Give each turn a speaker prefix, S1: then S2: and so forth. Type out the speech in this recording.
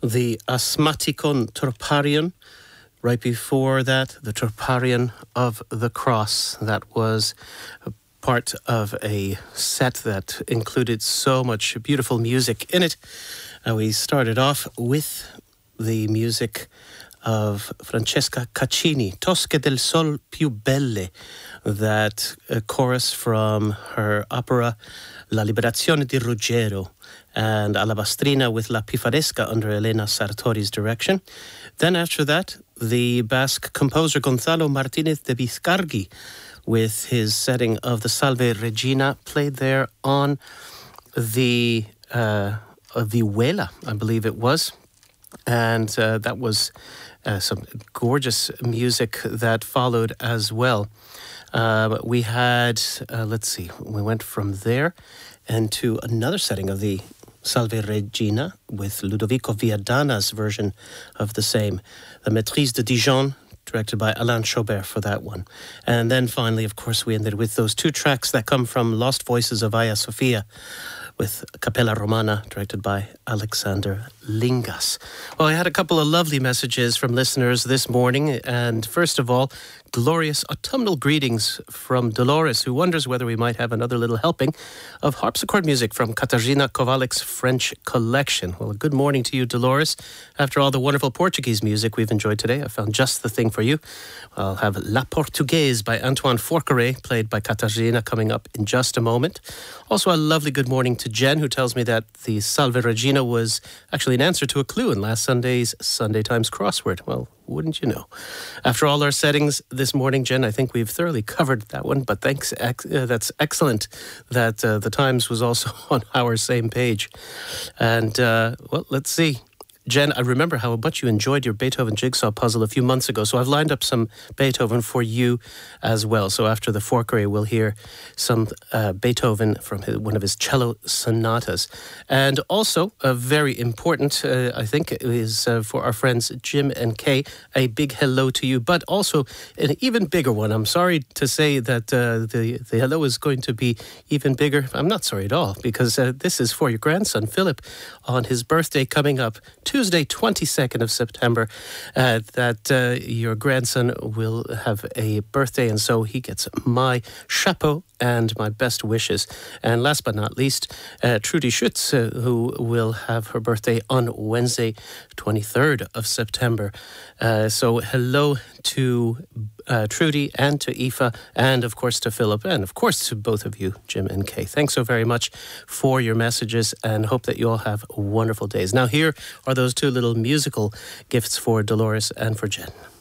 S1: the Asthmatikon Turparion. Right before that, the Turparion of the Cross. That was part of a set that included so much beautiful music in it. We started off with the music of Francesca Caccini, Tosche del Sol più belle, that chorus from her opera La Liberazione di Ruggiero, and Alabastrina with La Pifaresca under Elena Sartori's direction. Then after that, the Basque composer Gonzalo Martínez de Bizcargui with his setting of the Salve Regina, played there on the Vihuela, I believe it was. And that was some gorgeous music that followed as well. We had, let's see, we went from there and to another setting of the Salve Regina with Ludovico Viadana's version of the same. The Maîtrise de Dijon, directed by Alain Chaubert for that one. And then finally, of course, we ended with those two tracks that come from Lost Voices of Hagia Sophia, with Capella Romana, directed by Alexander Lingas. Well, I had a couple of lovely messages from listeners this morning, and first of all, glorious autumnal greetings from Dolores, who wonders whether we might have another little helping of harpsichord music from Katarzyna Kowalek's French collection. Well, good morning to you, Dolores. After all the wonderful Portuguese music we've enjoyed today, I found just the thing for you. I'll have La Portuguese by Antoine Forqueray, played by Katarzyna, coming up in just a moment. Also, a lovely good morning to Jen, who tells me that the Salve Regina was actually an answer to a clue in last Sunday's Sunday Times crossword. Well, wouldn't you know? After all our settings this morning, Jen, I think we've thoroughly covered that one, but thanks. That's excellent that the Times was also on our same page. And, well, let's see. Jen, I remember how much you enjoyed your Beethoven jigsaw puzzle a few months ago, so I've lined up some Beethoven for you as well. So after the Forqueray, we'll hear some Beethoven from one of his cello sonatas. And also, very important, I think, is for our friends Jim and Kay, a big hello to you, but also an even bigger one. I'm sorry to say that the hello is going to be even bigger. I'm not sorry at all, because this is for your grandson, Philip, on his birthday coming up Tuesday, 22nd of September, that your grandson will have a birthday, and so he gets my chapeau and my best wishes. And last but not least, Trudy Schutz, who will have her birthday on Wednesday, 23rd of September. So hello to Trudy and to Aoife, and of course to Philip, and of course to both of you, Jim and Kay. Thanks so very much for your messages, and hope that you all have wonderful days. Now here are those two little musical gifts for Dolores and for Jen.